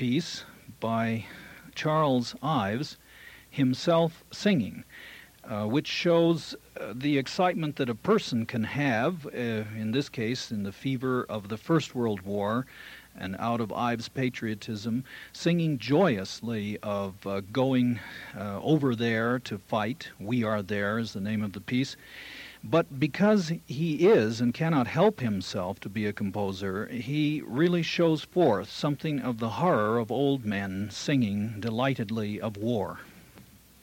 piece by Charles Ives, himself singing, which shows the excitement that a person can have, in this case in the fever of the First World War, and out of Ives' patriotism, singing joyously of going over there to fight. We Are There is the name of the piece. But because he is and cannot help himself to be a composer, he really shows forth something of the horror of old men singing delightedly of war.